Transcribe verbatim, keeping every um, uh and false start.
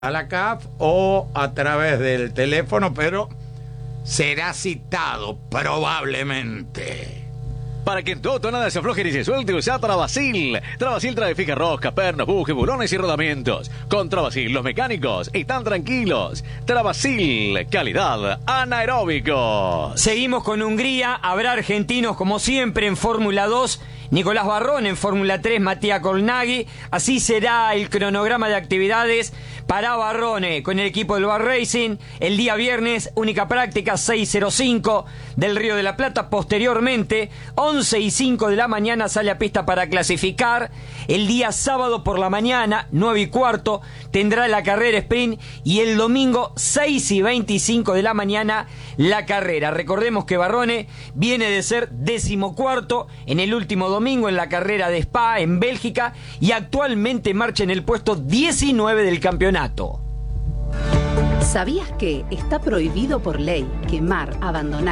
a la C A F o a través del teléfono, pero será citado probablemente. Para que en tu auto nada se afloje ni se suelte, usa Travasil. Travasil trae fija rosca, pernos, bujes, bulones y rodamientos. Con Travasil los mecánicos están tranquilos. Travasil, calidad anaeróbico. Seguimos con Hungría, habrá argentinos como siempre en Fórmula dos. Nicolás Barrón en Fórmula tres, Matías Colnaghi. Así será el cronograma de actividades para Barrone con el equipo del Bar Racing. El día viernes, única práctica seis cero cinco del Río de la Plata. Posteriormente, once y cinco de la mañana sale a pista para clasificar. El día sábado por la mañana, nueve y cuarto, tendrá la carrera sprint. Y el domingo, seis y veinticinco de la mañana, la carrera. Recordemos que Barrone viene de ser decimocuarto en el último domingo en la carrera de Spa en Bélgica y actualmente marcha en el puesto diecinueve del campeonato. ¿Sabías que está prohibido por ley quemar, abandonar